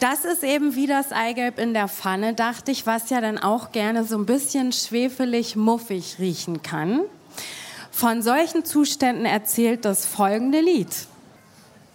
Das ist eben wie das Eigelb in der Pfanne, dachte ich, was ja dann auch gerne so ein bisschen schwefelig, muffig riechen kann. Von solchen Zuständen erzählt das folgende Lied.